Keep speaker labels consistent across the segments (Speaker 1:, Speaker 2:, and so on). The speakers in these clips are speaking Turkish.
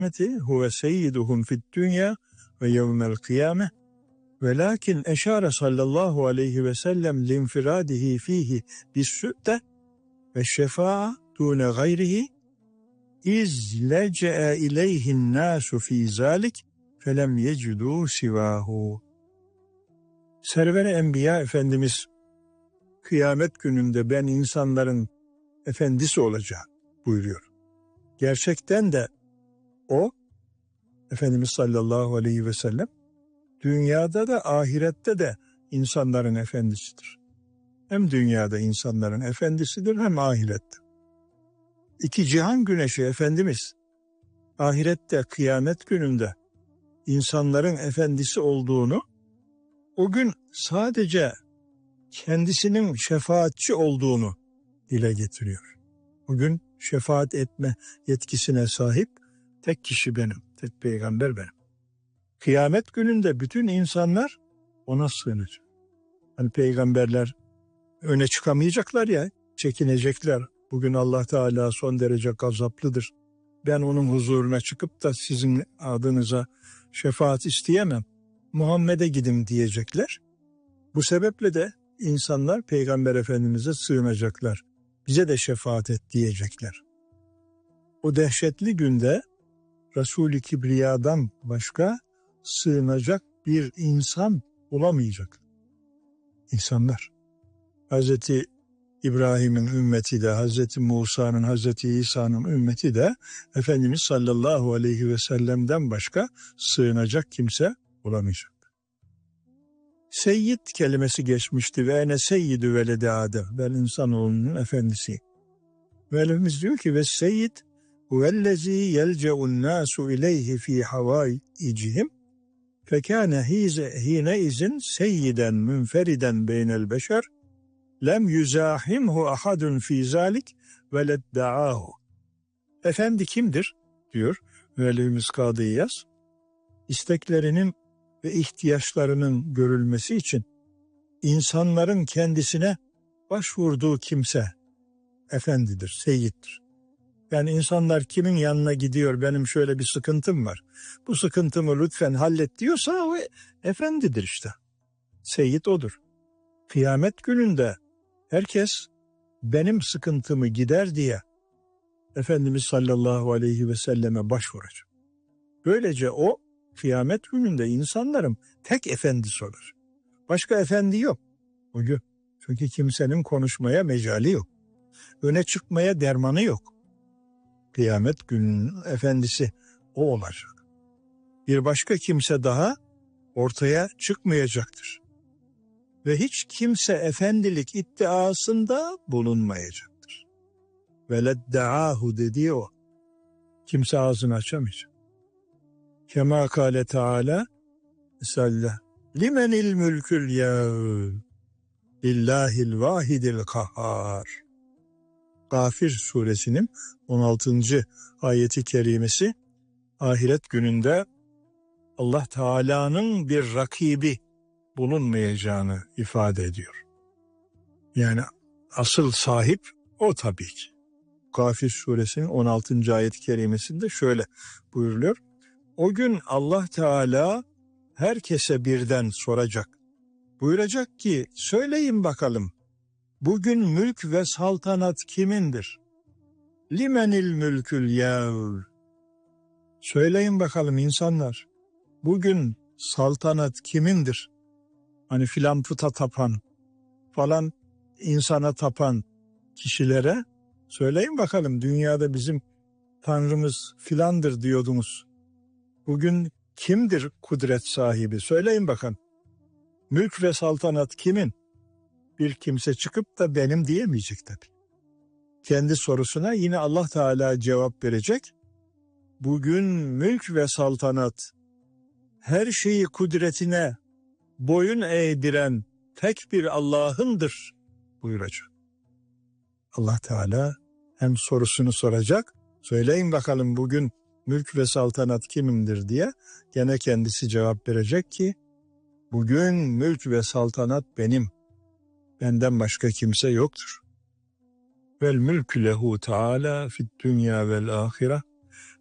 Speaker 1: ümmeti huve seyyiduhum fid dünya ve yevmel kıyame. Velakin eşare sallallahu aleyhi ve sellem linfiradihi fihi bis-sü'te ve şefa'a dune gayrihi iz lece'e ileyhin nasu fi zalik felem yecidû sivahu. Server-i Enbiya Efendimiz kıyamet gününde ben insanların efendisi olacağım buyuruyor. Gerçekten de o Efendimiz sallallahu aleyhi ve sellem dünyada da ahirette de insanların efendisidir. Hem dünyada insanların efendisidir hem ahirette. İki cihan güneşi Efendimiz ahirette kıyamet gününde insanların efendisi olduğunu, o gün sadece kendisinin şefaatçi olduğunu dile getiriyor. Bugün şefaat etme yetkisine sahip tek kişi benim, tek peygamber benim. Kıyamet gününde bütün insanlar ona sığınacak. Hani peygamberler öne çıkamayacaklar ya, çekinecekler. Bugün Allah Teala son derece gazaplıdır. Ben onun huzuruna çıkıp da sizin adınıza şefaat isteyemem. Muhammed'e gidin diyecekler. Bu sebeple de insanlar Peygamber Efendimiz'e sığınacaklar. Bize de şefaat et diyecekler. O dehşetli günde Resul-i Kibriya'dan başka sığınacak bir insan olamayacak. İnsanlar. Hazreti İbrahim'in ümmeti de, Hazreti Musa'nın, Hazreti İsa'nın ümmeti de Efendimiz sallallahu aleyhi ve sellem'den başka sığınacak kimse olamayacak. Seyyid kelimesi geçmişti ve ene seyyidü veledi Adem. Ben insanoğlunun efendisi. Velimiz diyor ki ve seyyid huvellezî yelce'un nâsu ileyhi fî havâicihim fekâne hîne izin seyyiden münferiden beynel beşer lem yüzâhimhu ahadun fî zâlik veledda'âhu. Efendi kimdir? Diyor Velimiz Kadı İyaz. İsteklerinin ve ihtiyaçlarının görülmesi için insanların kendisine başvurduğu kimse efendidir, seyyittir. Yani insanlar kimin yanına gidiyor, benim şöyle bir sıkıntım var, bu sıkıntımı lütfen hallet diyorsa o efendidir işte. Seyyid odur. Kıyamet gününde herkes benim sıkıntımı gider diye Efendimiz sallallahu aleyhi ve selleme başvuracak. Böylece o kıyamet gününde insanların tek efendisi olur. Başka efendi yok o gün. Çünkü kimsenin konuşmaya mecali yok. Öne çıkmaya dermanı yok. Kıyamet gününün efendisi o olacak. Bir başka kimse daha ortaya çıkmayacaktır. Ve hiç kimse efendilik iddiasında bulunmayacaktır. Veledda'ahu dediği o. Kimse ağzını açamayacak. Kema kâle Teâlâ Sallallahu limenil mülkül yevm lillâhil vâhidil kahhâr. Gafir suresinin 16. ayeti kerimesi ahiret gününde Allah Teala'nın bir rakibi bulunmayacağını ifade ediyor. Yani asıl sahip o tabii ki. Gafir suresinin 16. ayet-i kerimesinde şöyle buyuruluyor. O gün Allah Teala herkese birden soracak. Buyuracak ki söyleyin bakalım bugün mülk ve saltanat kimindir? Limenil mülkül yevm. Söyleyin bakalım insanlar bugün saltanat kimindir? Hani filan puta tapan falan insana tapan kişilere söyleyin bakalım dünyada bizim tanrımız filandır diyordunuz. Bugün kimdir kudret sahibi? Söyleyin bakalım. Mülk ve saltanat kimin? Bir kimse çıkıp da benim diyemeyecek tabii. Kendi sorusuna yine Allah Teala cevap verecek. Bugün mülk ve saltanat her şeyi kudretine boyun eğdiren tek bir Allah'ındır buyuracak. Allah Teala hem sorusunu soracak. Söyleyin bakalım bugün mülk ve saltanat kimindir diye gene kendisi cevap verecek ki bugün mülk ve saltanat benim. Benden başka kimse yoktur. Vel mülkü lehu Teala fid dünya vel ahire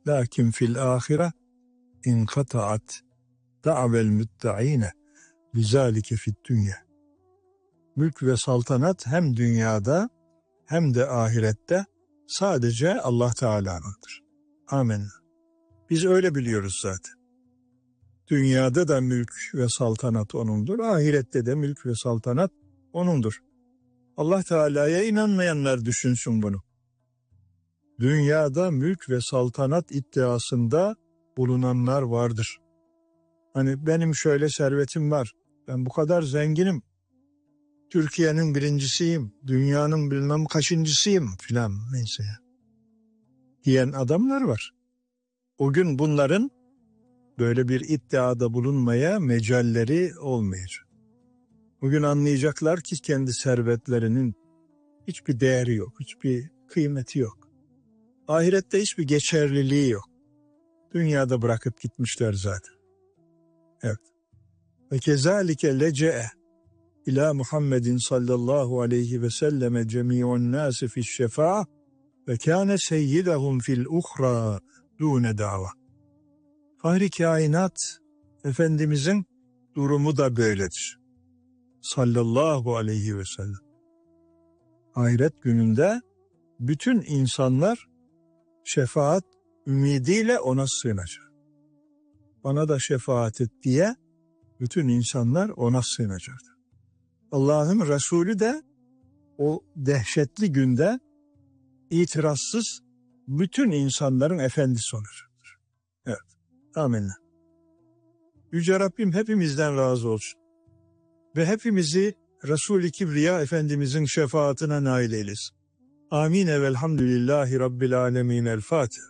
Speaker 1: lakin fil ahire inkataat da'vel mütta'ine bizalike fid dünya. Mülk ve saltanat hem dünyada hem de ahirette sadece Allah Teala'nındır. Amin. Biz öyle biliyoruz zaten. Dünyada da mülk ve saltanat O'nundur. Ahirette de mülk ve saltanat O'nundur. Allah Teala'ya inanmayanlar düşünsün bunu. Dünyada mülk ve saltanat iddiasında bulunanlar vardır. Hani benim şöyle servetim var, ben bu kadar zenginim, Türkiye'nin birincisiyim, dünyanın bilmem kaçıncısıyım filan neyse diyen adamlar var. O gün bunların böyle bir iddiada bulunmaya mecalleri olmayacak. Bugün anlayacaklar ki kendi servetlerinin hiçbir değeri yok, hiçbir kıymeti yok. Ahirette hiçbir geçerliliği yok. Dünyada bırakıp gitmişler zaten. Evet. Ve kezalike lece'e ila Muhammedin sallallahu aleyhi ve selleme cemi'un nâsi fi'ş-şefâ'a ve kâne seyyidahum fil uhra dûne dâva. Fahri kainat Efendimizin durumu da böyledir. Sallallahu aleyhi ve sellem. Ahiret gününde bütün insanlar şefaat ümidiyle ona sığınacak. Bana da şefaat et diye bütün insanlar ona sığınacaktır. Allah'ın Resulü de o dehşetli günde itirazsız bütün insanların efendisi olacaktır. Evet. Amin. Yüce Rabbim hepimizden razı olsun. Ve hepimizi Resul-i Kibriya Efendimizin şefaatine nail eylesin. Amin. Velhamdülillahi Rabbil alemin. El Fatiha.